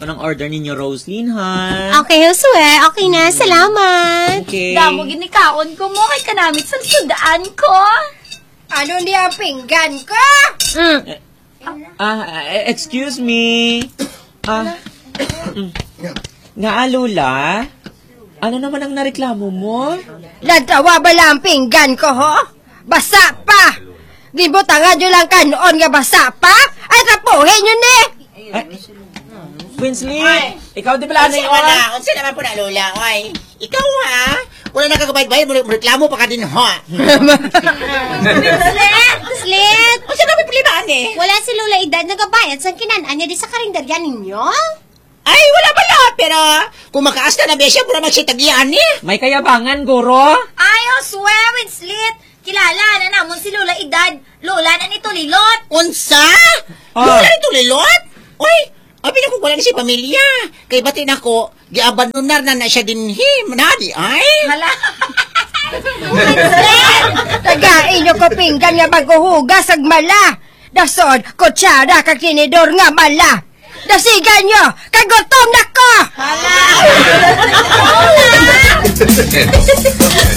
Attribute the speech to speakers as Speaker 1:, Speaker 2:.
Speaker 1: po ng order ninyo, Roslyn, ha?
Speaker 2: Okay, Josue. Okay na. Salamat.
Speaker 1: Okay.
Speaker 3: Damo ginikaon ko mo kay kanamit sa sudaan ko.
Speaker 4: Ano niya ang pinggan ko?
Speaker 1: Excuse me. Nga, Lola? Ano naman ang nareklamo mo?
Speaker 4: Lantawa ba lang ang pinggan ko, ho? Basa pa! Gibutangan nyo lang kanoon nga basa pa? Ay, tapuhin nyo ni!
Speaker 1: Quinsley, ikaw di pala na yun?
Speaker 5: Unsa naman po na, Lola, oy. Ikaw, ha? Wala na kagabayad-bayad, reklamo pa ka din, ho.
Speaker 2: Slit!
Speaker 5: Unsa naman problema, ane?
Speaker 2: Wala si Lola Edad nagabayad sa kinaan niya di sa karinderya ninyo?
Speaker 5: Ay, wala bala, pero kung makaasta na besya, pura magsitagian, eh.
Speaker 1: May kayabangan, Goro?
Speaker 3: Ay, swear with Slit. Kilala na namon si Lola Edad. Lola na ni Tulilot.
Speaker 5: Unsa? Lola nito lilot? Oy, abi na kung wala na si pamilya. Kay batin ako, giabandonar na siya din manadi, ay.
Speaker 3: Hala.
Speaker 4: Tagain nyo ko pinggan nga baguhugas ag mala. Dasod, kutsara kag tinidor nga mala. Dasigan nyo, kagutom na ko!
Speaker 3: Hala.